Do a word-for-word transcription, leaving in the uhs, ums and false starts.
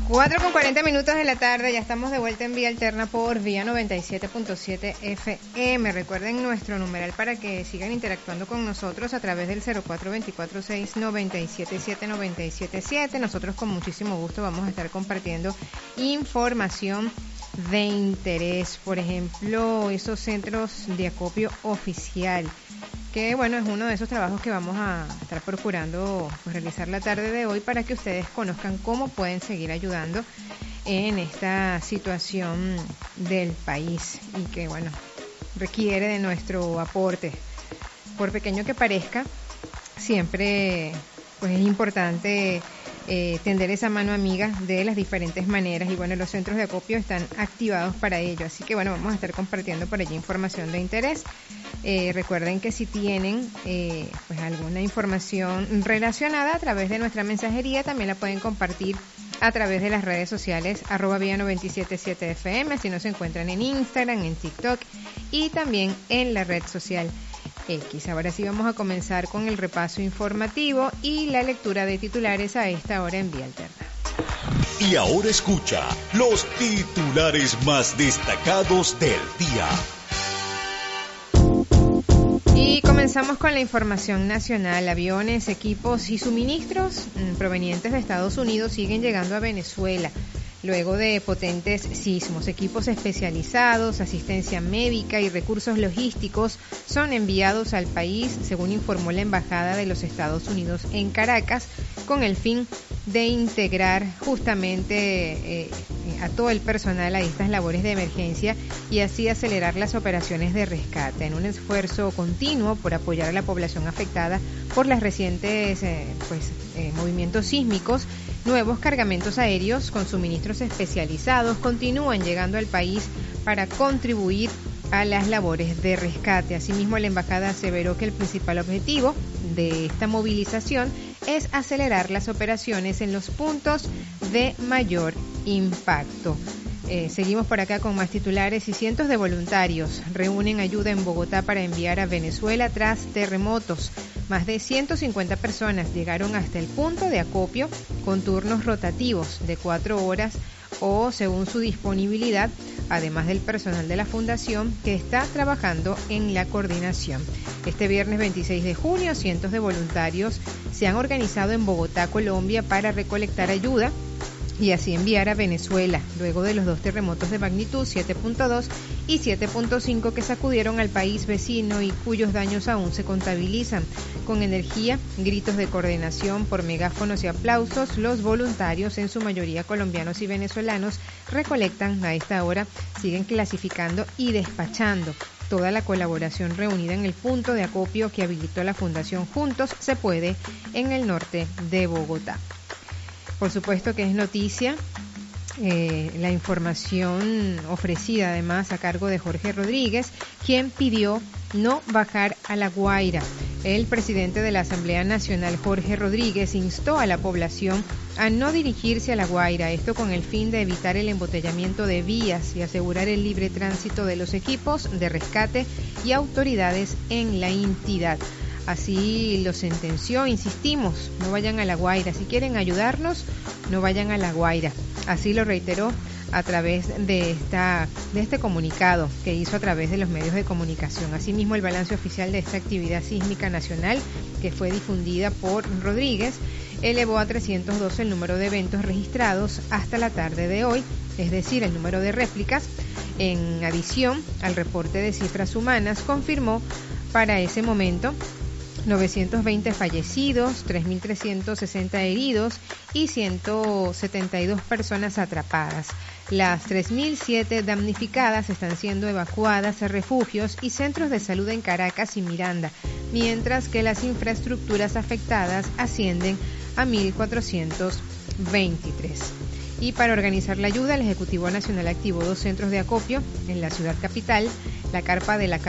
cuatro con cuarenta minutos de la tarde, ya estamos de vuelta en Vía Alterna por Vía noventa y siete punto siete F M. Recuerden nuestro numeral para que sigan interactuando con nosotros a través del cero cuatro dos cuatro, seis nueve siete siete, nueve siete siete. Nosotros con muchísimo gusto vamos a estar compartiendo información de interés. Por ejemplo, esos centros de acopio oficial, que bueno, es uno de esos trabajos que vamos a estar procurando pues, realizar la tarde de hoy para que ustedes conozcan cómo pueden seguir ayudando en esta situación del país y que bueno, requiere de nuestro aporte. Por pequeño que parezca, siempre pues es importante eh, tender esa mano amiga de las diferentes maneras y bueno, los centros de acopio están activados para ello, así que bueno, vamos a estar compartiendo por allí información de interés. Eh, recuerden que si tienen eh, pues alguna información relacionada a través de nuestra mensajería, también la pueden compartir a través de las redes sociales arroba vía noventa y siete punto siete F M, así nos encuentran en Instagram, en TikTok y también en la red social X. Ahora sí vamos a comenzar con el repaso informativo y la lectura de titulares a esta hora en Vía Alterna. Y ahora escucha los titulares más destacados del día. Y comenzamos con la información nacional. Aviones, equipos y suministros mmm, provenientes de Estados Unidos siguen llegando a Venezuela luego de potentes sismos. Equipos especializados, asistencia médica y recursos logísticos son enviados al país, según informó la Embajada de los Estados Unidos en Caracas, con el fin de integrar justamente eh, a todo el personal a estas labores de emergencia y así acelerar las operaciones de rescate en un esfuerzo continuo por apoyar a la población afectada por las recientes eh, pues, eh, movimientos sísmicos. Nuevos cargamentos aéreos con suministros especializados continúan llegando al país para contribuir a las labores de rescate. Asimismo, la embajada aseveró que el principal objetivo de esta movilización es acelerar las operaciones en los puntos de mayor impacto. Eh, seguimos por acá con más titulares y cientos de voluntarios reúnen ayuda en Bogotá para enviar a Venezuela tras terremotos. Más de ciento cincuenta personas llegaron hasta el punto de acopio con turnos rotativos de cuatro horas o según su disponibilidad, además del personal de la fundación que está trabajando en la coordinación. Este viernes veintiséis de junio, cientos de voluntarios se han organizado en Bogotá, Colombia, para recolectar ayuda y así enviar a Venezuela, luego de los dos terremotos de magnitud siete punto dos y siete punto cinco que sacudieron al país vecino y cuyos daños aún se contabilizan. Con energía, gritos de coordinación por megáfonos y aplausos, los voluntarios, en su mayoría colombianos y venezolanos, recolectan a esta hora, siguen clasificando y despachando toda la colaboración reunida en el punto de acopio que habilitó la Fundación Juntos Se Puede en el norte de Bogotá. Por supuesto que es noticia eh, la información ofrecida además a cargo de Jorge Rodríguez, quien pidió no bajar a La Guaira. El presidente de la Asamblea Nacional, Jorge Rodríguez, instó a la población a no dirigirse a La Guaira, esto con el fin de evitar el embotellamiento de vías y asegurar el libre tránsito de los equipos de rescate y autoridades en la entidad. Así lo sentenció, insistimos, no vayan a La Guaira, si quieren ayudarnos, no vayan a La Guaira. Así lo reiteró a través de esta de este comunicado que hizo a través de los medios de comunicación. Asimismo, el balance oficial de esta actividad sísmica nacional, que fue difundida por Rodríguez, elevó a trescientos doce el número de eventos registrados hasta la tarde de hoy, es decir, el número de réplicas. En adición al reporte de cifras humanas, confirmó para ese momento novecientos veinte fallecidos, tres mil trescientos sesenta heridos y ciento setenta y dos personas atrapadas. Las tres mil siete damnificadas están siendo evacuadas a refugios y centros de salud en Caracas y Miranda, mientras que las infraestructuras afectadas ascienden a mil cuatrocientos veintitrés. Y para organizar la ayuda, el Ejecutivo Nacional activó dos centros de acopio en la ciudad capital, la carpa de la